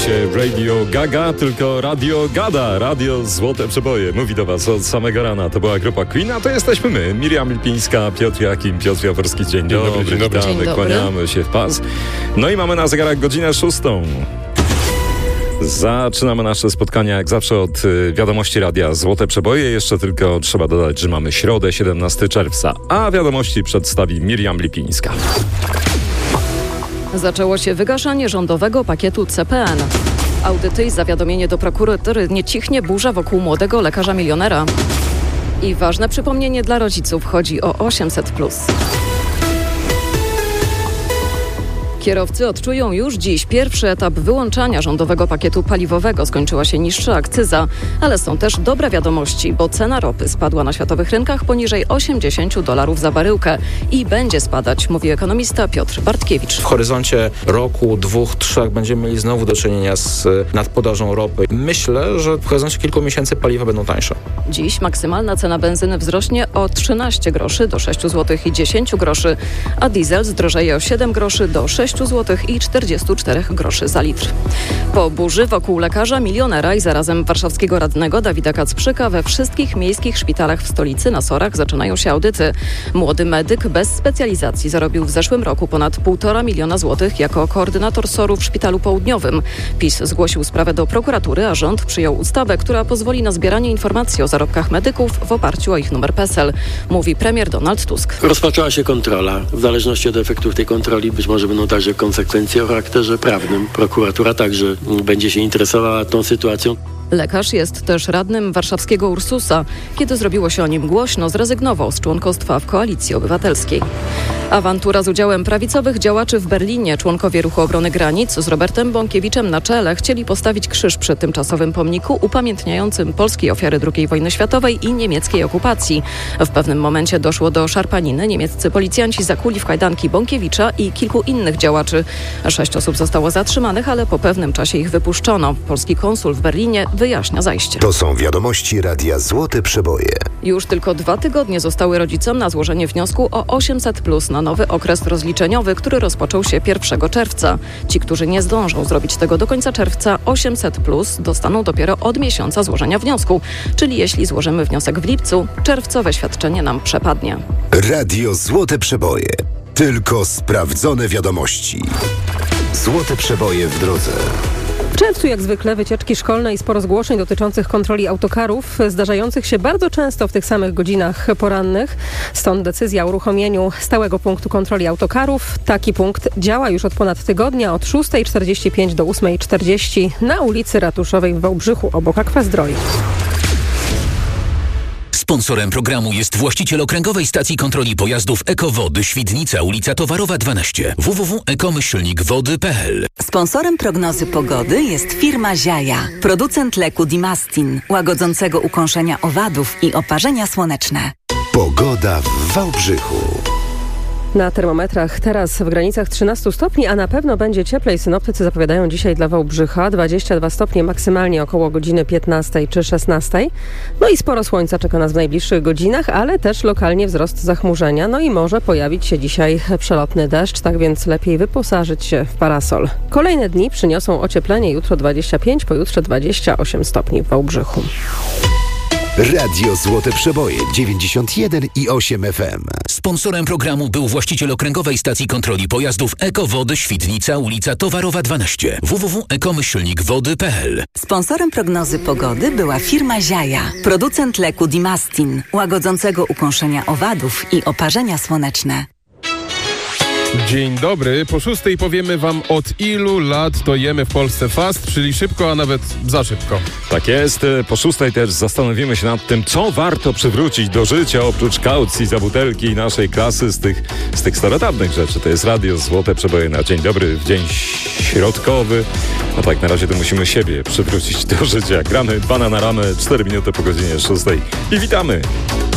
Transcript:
się Radio Gaga, tylko Radio Gada, Radio Złote Przeboje. Mówi do was od samego rana. To była grupa Queen, a to jesteśmy my. Miriam Lipińska, Piotr Jakim, Piotr Jaworski. Dzień dobry. Dzień dobry. Witamy, kłaniamy się w pas. No i mamy na zegarach godzinę 6. Zaczynamy nasze spotkania jak zawsze od wiadomości Radia Złote Przeboje. Jeszcze tylko trzeba dodać, że mamy środę, 17 czerwca, a wiadomości przedstawi Miriam Lipińska. Zaczęło się wygaszanie rządowego pakietu CPN. Audyty i zawiadomienie do prokuratury, nie cichnie burza wokół młodego lekarza milionera. I ważne przypomnienie dla rodziców, chodzi o 800+. Kierowcy odczują już dziś pierwszy etap wyłączania rządowego pakietu paliwowego. Skończyła się niższa akcyza, ale są też dobre wiadomości, bo cena ropy spadła na światowych rynkach poniżej $80 za baryłkę i będzie spadać, mówi ekonomista Piotr Bartkiewicz. W horyzoncie roku, 2-3 będziemy mieli znowu do czynienia z nadpodażą ropy. Myślę, że w horyzoncie kilku miesięcy paliwa będą tańsze. Dziś maksymalna cena benzyny wzrośnie o 13 groszy do 6 zł i 10 groszy, a diesel zdrożeje o 7 groszy do 6 zł i 44 groszy za litr. Po burzy wokół lekarza milionera i zarazem warszawskiego radnego Dawida Kacprzyka we wszystkich miejskich szpitalach w stolicy na SOR-ach zaczynają się audyty. Młody medyk bez specjalizacji zarobił w zeszłym roku ponad 1,5 miliona złotych jako koordynator SOR-u w Szpitalu Południowym. PiS zgłosił sprawę do prokuratury, a rząd przyjął ustawę, która pozwoli na zbieranie informacji o zarobkach medyków w oparciu o ich numer PESEL, mówi premier Donald Tusk. Rozpoczęła się kontrola. W zależności od efektów tej kontroli być może będą także konsekwencje o charakterze prawnym. Prokuratura także będzie się interesowała tą sytuacją. Lekarz jest też radnym warszawskiego Ursusa. Kiedy zrobiło się o nim głośno, zrezygnował z członkostwa w Koalicji Obywatelskiej. Awantura z udziałem prawicowych działaczy w Berlinie. Członkowie Ruchu Obrony Granic z Robertem Bąkiewiczem na czele chcieli postawić krzyż przy tymczasowym pomniku upamiętniającym polskie ofiary II wojny światowej i niemieckiej okupacji. W pewnym momencie doszło do szarpaniny. Niemieccy policjanci zakuli w kajdanki Bąkiewicza i kilku innych działaczy. 6 osób zostało zatrzymanych, ale po pewnym czasie ich wypuszczono. Polski konsul w Berlinie wyjaśnia zajście. To są wiadomości Radia Złote Przeboje. Już tylko 2 tygodnie zostały rodzicom na złożenie wniosku o 800+ na nowy okres rozliczeniowy, który rozpoczął się 1 czerwca. Ci, którzy nie zdążą zrobić tego do końca czerwca, 800+ dostaną dopiero od miesiąca złożenia wniosku. Czyli jeśli złożymy wniosek w lipcu, czerwcowe świadczenie nam przepadnie. Radio Złote Przeboje. Tylko sprawdzone wiadomości. Złote Przeboje w drodze. W czerwcu jak zwykle wycieczki szkolne i sporo zgłoszeń dotyczących kontroli autokarów, zdarzających się bardzo często w tych samych godzinach porannych. Stąd decyzja o uruchomieniu stałego punktu kontroli autokarów. Taki punkt działa już od ponad tygodnia od 6:45 do 8:40 na ulicy Ratuszowej w Wałbrzychu obok Aquazdroju. Sponsorem programu jest właściciel okręgowej stacji kontroli pojazdów Ekowody Świdnica, ulica Towarowa 12. www.ekomyślnikwody.pl. Sponsorem prognozy pogody jest firma Ziaja, producent leku Dimastin, łagodzącego ukąszenia owadów i oparzenia słoneczne. Pogoda w Wałbrzychu. Na termometrach teraz w granicach 13 stopni, a na pewno będzie cieplej. Synoptycy zapowiadają dzisiaj dla Wałbrzycha 22 stopnie maksymalnie około godziny 15 czy 16. No i sporo słońca czeka nas w najbliższych godzinach, ale też lokalnie wzrost zachmurzenia. No i może pojawić się dzisiaj przelotny deszcz, tak więc lepiej wyposażyć się w parasol. Kolejne dni przyniosą ocieplenie. Jutro 25, pojutrze 28 stopni w Wałbrzychu. Radio Złote Przeboje 91,8 FM. Sponsorem programu był właściciel okręgowej stacji kontroli pojazdów Ekowody Świdnica, ulica Towarowa 12. www.ekomyślnikwody.pl. Sponsorem prognozy pogody była firma Ziaja, producent leku Dimastin, łagodzącego ukąszenia owadów i oparzenia słoneczne. Dzień dobry. Po 6:00 powiemy wam, od ilu lat to jemy w Polsce fast, czyli szybko, a nawet za szybko. Tak jest. Po 6:00 też zastanowimy się nad tym, co warto przywrócić do życia oprócz kaucji za butelki i naszej klasy z tych starodawnych rzeczy. To jest Radio Złote Przeboje na dzień dobry, w dzień środkowy. No tak, na razie to musimy siebie przywrócić do życia. Gramy 2 na ramę, 4 minuty po godzinie 6:00 i witamy.